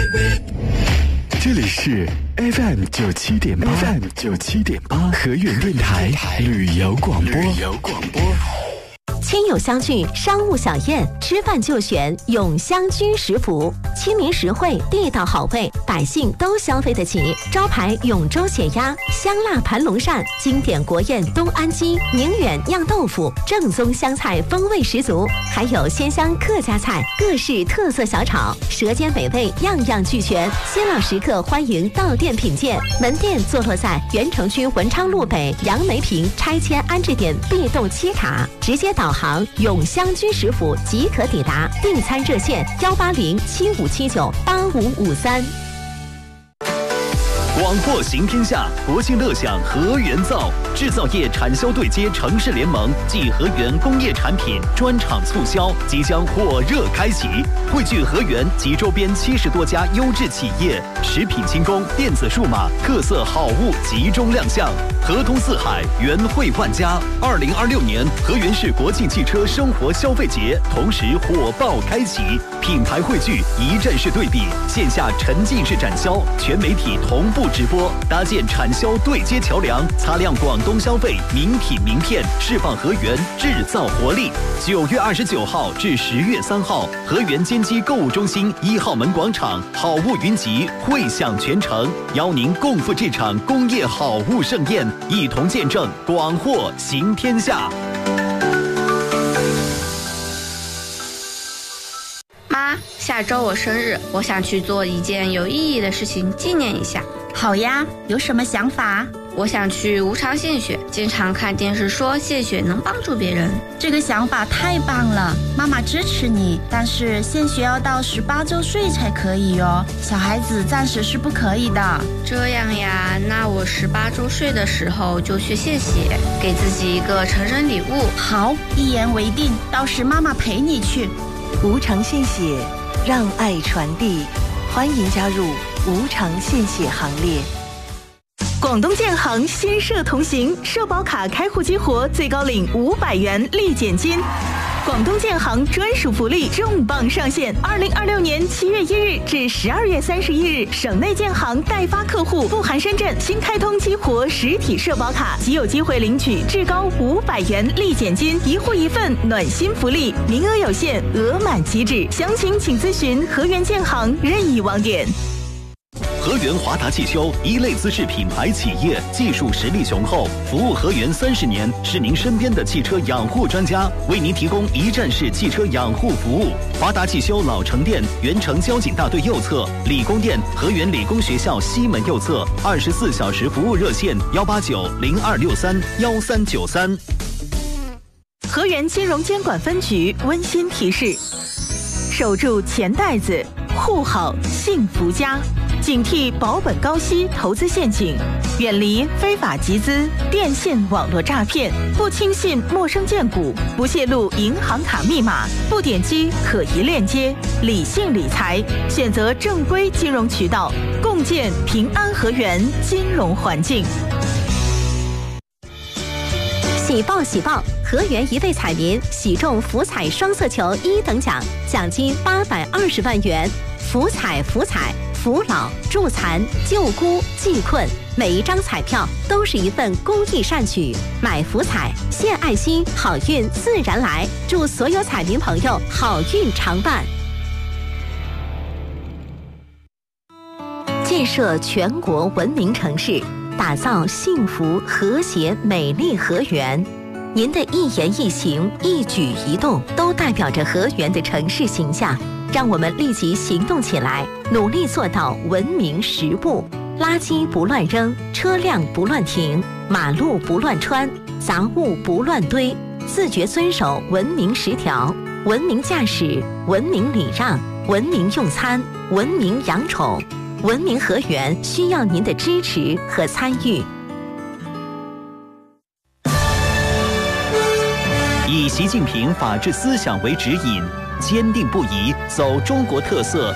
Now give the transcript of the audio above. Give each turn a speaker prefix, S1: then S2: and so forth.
S1: 这里是 FM97.8 河源电台旅游广播。
S2: 亲友相聚，商务小宴，吃饭就选永香居食府，亲民实惠，地道好味，百姓都消费得起。招牌永州血鸭、香辣盘龙鳝，经典国宴东安鸡、宁远酿豆腐，正宗湘菜风味十足，还有鲜香客家菜，各式特色小炒，舌尖美味样样俱全。新老食客欢迎到店品鉴，门店坐落在原城区文昌路北杨梅坪拆迁安置点 B 栋7卡，直接导航永香居食府即可抵达。订餐热线18075798553。
S3: 广货行天下，国庆乐享河源造，制造业产销对接城市联盟暨河源工业产品专场促销即将火热开启，汇聚河源及周边70多家优质企业，食品轻工、电子数码特色好物集中亮相，河通四海，源汇万家。2026年河源市国际汽车生活消费节同时火爆开启，品牌汇聚，一站式对比，线下沉浸式展销，全媒体同步直播，搭建产销对接桥梁，擦亮广东消费名品名片，释放河源制造活力。9月29号至10月3号，河源坚基购物中心1号门广场，好物云集，汇享全城，邀您共赴这场工业好物盛宴，一同见证广货行天下。
S4: 妈，下周我生日，我想去做一件有意义的事情纪念一下。
S5: 好呀，有什么想法？
S4: 我想去无偿献血，经常看电视说献血能帮助别人。
S5: 这个想法太棒了，妈妈支持你，但是献血要到18周岁才可以哦，小孩子暂时是不可以的。
S4: 这样呀，那我18周岁的时候就去献血，给自己一个成人礼物。
S5: 好，一言为定，到时妈妈陪你去。
S6: 无偿献血，让爱传递，欢迎加入无偿献血行列。
S7: 广东建行新社同行，社保卡开户激活，最高领500元立减金。广东建行专属福利重磅上线！2026年7月1日至12月31日，省内建行代发客户不含深圳新开通激活实体社保卡，即有机会领取至高500元立减金，一户一份暖心福利，名额有限，额满即止。详情请咨询河源建行任意网点。
S3: 河源华达汽修一类资质品牌企业，技术实力雄厚，服务河源30年，是您身边的汽车养护专家，为您提供一站式汽车养护服务。华达汽修老城店原城交警大队右侧，理工店河源理工学校西门右侧，24小时服务热线189-0263-1393。
S7: 河源金融监管分局温馨提示：守住钱袋子，护好幸福家。警惕保本高息投资陷阱，远离非法集资、电信网络诈骗，不轻信陌生荐股，不泄露银行卡密码，不点击可疑链接，理性理财，选择正规金融渠道，共建平安河源金融环境。
S2: 喜报喜报！河源一位彩民喜中福彩双色球1等奖，奖金820万元。福彩福彩，扶老助残救孤济困，每一张彩票都是一份公益善举。买福彩献爱心，好运自然来。祝所有彩民朋友好运常伴。建设全国文明城市，打造幸福和谐美丽河源。您的一言一行、一举一动，都代表着河源的城市形象。让我们立即行动起来，努力做到文明实步。垃圾不乱扔，车辆不乱停，马路不乱穿，杂物不乱堆，自觉遵守文明10条：文明驾驶，文明礼让，文明用餐，文明养宠。文明河源需要您的支持和参与。
S3: 以习近平法治思想为指引，坚定不移走中国特色